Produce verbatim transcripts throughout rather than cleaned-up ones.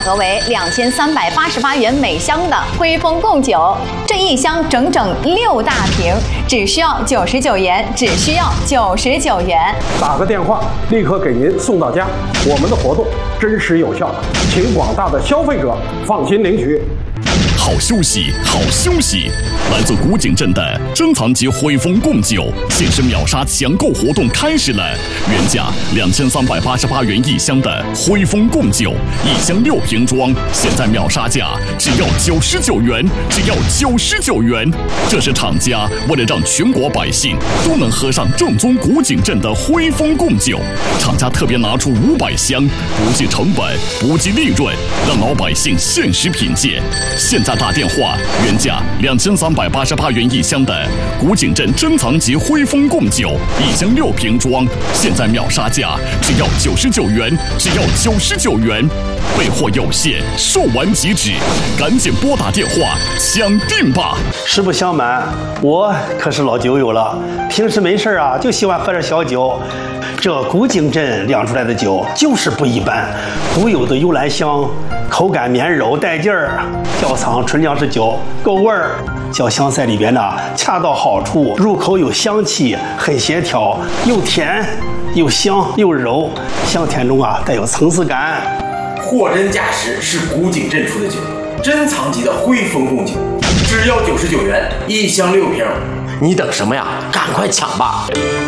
合为两千三百八十八元每箱的汇丰贡酒，这一箱整整六大瓶，只需要九十九元，只需要九十九元。 打个电话，立刻给您送到家。我们的活动真实有效，请广大的消费者放心领取。 好休息，好休息！来自古井镇的珍藏级汇丰贡酒限时秒杀抢购活动开始了，原价两千三百八十八元一箱的汇丰贡酒，一箱六瓶装，现在秒杀价只要九十九元，只要九十九元。这是厂家为了让全国百姓都能喝上正宗古井镇的汇丰贡酒，厂家特别拿出五百箱，不计成本，不计利润，让老百姓限时品鉴。现在打电话，原价两千三百八十八元一箱的古井镇珍藏级汇丰贡酒，一箱六瓶装，现在秒杀价只要九十九元，只要九十九元。备货有限，售完即止，赶紧拨打电话抢订吧！ 实不相瞒，我可是老酒友了，平时没事啊就喜欢喝点小酒。这古井镇酿出来的酒就是不一般，独有的幽兰香，口感绵柔带劲儿，窖藏纯粮食酒，够味儿。小香在里边呢，恰到好处，入口有香气，很协调，又甜又香又柔，香甜中啊带有层次感。 货真价实，是古井镇出的酒，珍藏级的汇丰贡酒，只要九十九元一箱六瓶。 你等什么呀？赶快抢吧！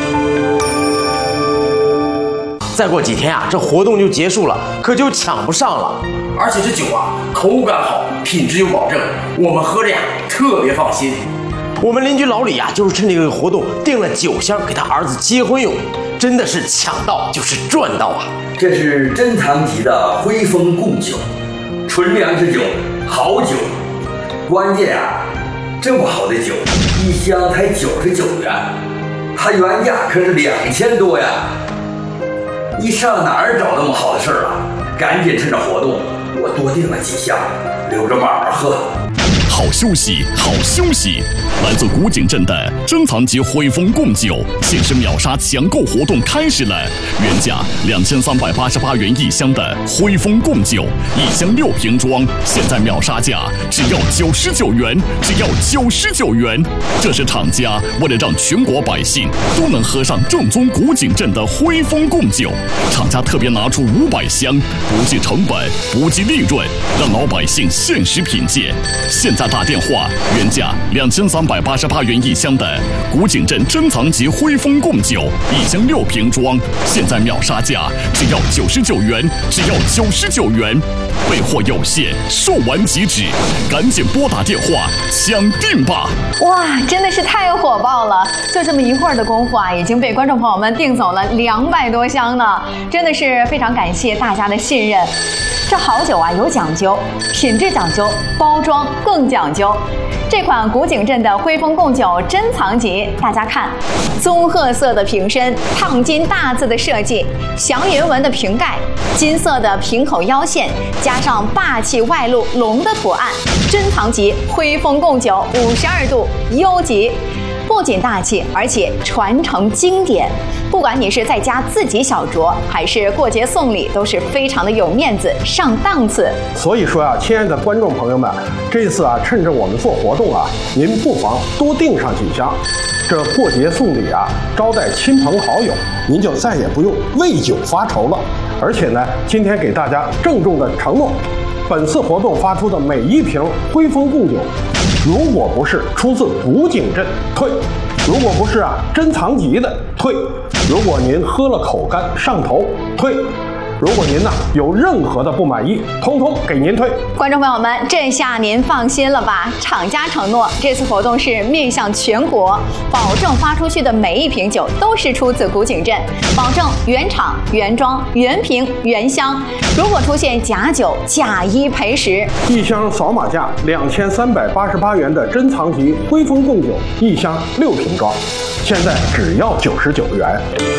再过几天啊，这活动就结束了，可就抢不上了。 而且这酒啊，口感好，品质有保证，我们喝着呀特别放心。 我们邻居老李啊，就是趁这个活动订了酒箱给他儿子结婚用，真的是抢到就是赚到啊！ 这是珍藏级的汇丰贡酒，纯粮食酒，好酒。关键啊，这么好的酒，一箱才九十九元，它原价可是两千多呀！你上哪儿找那么好的事儿啊？赶紧趁着活动，我多订了几箱，留着慢慢喝。 好休息，好休息！来自古井镇的珍藏级汇丰贡酒限时秒杀抢购活动开始了，原价两千三百八十八元一箱的汇丰贡酒，一箱六瓶装，现在秒杀价只要九十九元，只要九十九元。这是厂家为了让全国百姓都能喝上正宗古井镇的汇丰贡酒，厂家特别拿出五百箱，不计成本，不计利润，让老百姓限时品鉴。现在打电话，原价两千三百八十八元一箱的古井镇珍藏级汇丰贡酒，一箱六瓶装，现在秒杀价只要九十九元，只要九十九元。备货有限，售完即止，赶紧拨打电话抢订吧！ 哇，真的是太火爆了！就这么一会儿的功夫啊，已经被观众朋友们订走了两百多箱呢，真的是非常感谢大家的信任。这好酒啊有讲究，品质讲究，包装更讲究。这款古井镇的汇丰贡酒珍藏级，大家看，棕褐色的瓶身，烫金大字的设计，祥云纹的瓶盖，金色的瓶口腰线，加上霸气外露龙的图案，珍藏级汇丰贡酒五十二度优级。不仅大气，而且传承经典。不管你是在家自己小酌，还是过节送礼，都是非常的有面子、上档次。 所以说啊，亲爱的观众朋友们，这次啊，趁着我们做活动啊，您不妨多订上几箱。这过节送礼啊，招待亲朋好友，您就再也不用为酒发愁了。而且呢，今天给大家郑重的承诺，本次活动发出的每一瓶汇丰贡酒，如果不是出自古井镇，退；如果不是啊珍藏级的，退；如果您喝了口干上头，退；如果您呢有任何的不满意，通通给您退。 观众朋友们，这下您放心了吧？厂家承诺，这次活动是面向全国，保证发出去的每一瓶酒都是出自古井镇，保证原厂、原装、原瓶、原箱。如果出现假酒，假一赔十。 一箱扫码价两千三百八十八元的珍藏级汇丰贡酒，一箱六瓶装，现在只要九十九元。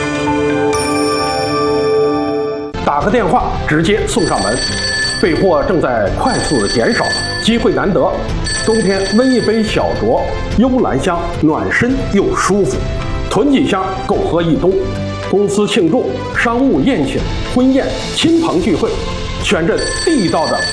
打个电话直接送上门，备货正在快速的减少，机会难得。冬天温一杯小酌，幽兰香，暖身又舒服，囤几箱够喝一冬。公司庆祝、商务宴请、婚宴、亲朋聚会， 选这地道的